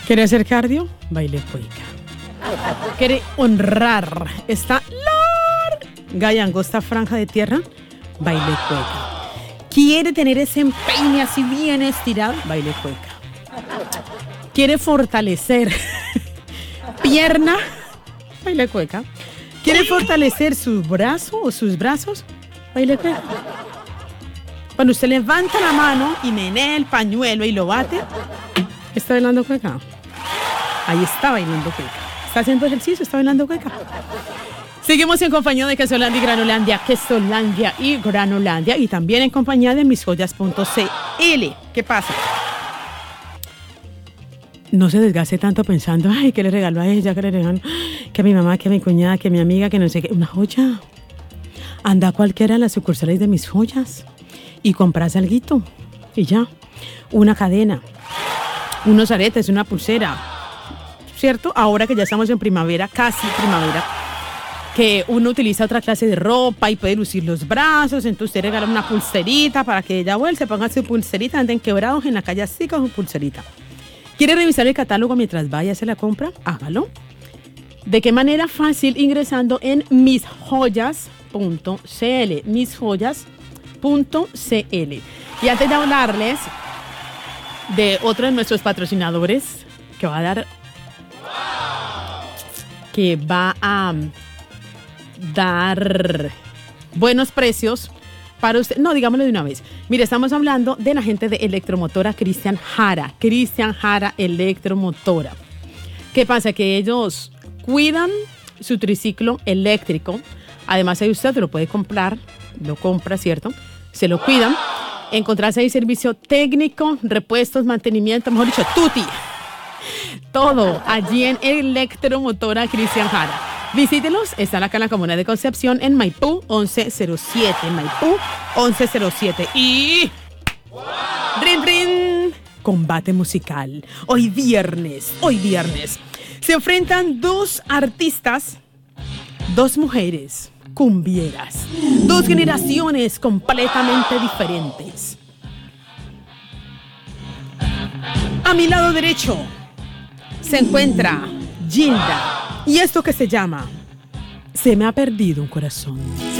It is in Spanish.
¿Quiere hacer cardio? Baile cueca. ¿Quiere honrar esta larga y angosta franja de tierra? Baile cueca. ¿Quiere tener ese empeine así bien estirado? Baile cueca. ¿Quiere fortalecer pierna? Baile cueca. ¿Quiere fortalecer su brazo o sus brazos? Baile cueca. Cuando usted levanta la mano y menea el pañuelo y lo bate, ¿está bailando cueca? Ahí está bailando cueca. ¿Está haciendo ejercicio? ¿Está bailando cueca? Seguimos en compañía de Quesolandia y Granolandia, Quesolandia y Granolandia, y también en compañía de misjoyas.cl. ¿Qué pasa? No se desgaste tanto pensando, ay, ¿qué le regalo a ella? ¿Qué le regalo? Que a mi mamá, que a mi cuñada, que a mi amiga, que no sé qué. Una joya. Anda a cualquiera de las sucursales de Mis Joyas y compras alguito. Y ya. Una cadena, unos aretes, una pulsera. ¿Cierto? Ahora que ya estamos en primavera, casi primavera, que uno utiliza otra clase de ropa y puede lucir los brazos, entonces usted regala una pulserita para que ella vuelva, se ponga su pulserita, anden quebrados en la calle así con su pulserita. ¿Quiere revisar el catálogo mientras vaya a hacer la compra? Hágalo. ¿De qué manera? Fácil, ingresando en misjoyas.cl, misjoyas.cl. Y antes de hablarles de otro de nuestros patrocinadores que va a dar buenos precios para usted. No, digámoslo de una vez. Mire, estamos hablando de la gente de Electromotora Cristian Jara. Cristian Jara Electromotora. ¿Qué pasa? Que ellos cuidan su triciclo eléctrico. Además, ahí usted lo puede comprar. Lo compra, ¿cierto? Se lo cuidan. Encontrarse ahí servicio técnico, repuestos, mantenimiento, mejor dicho, tutti. Todo allí en Electromotora Cristian Jara. Visítelos, están acá en la comuna de Concepción, en Maipú 1107. Maipú 1107. Y rin rin, combate musical. Hoy viernes, se enfrentan dos artistas, dos mujeres cumbieras, dos generaciones completamente diferentes. A mi lado derecho se encuentra Gilda y esto que se llama Se me ha perdido un corazón.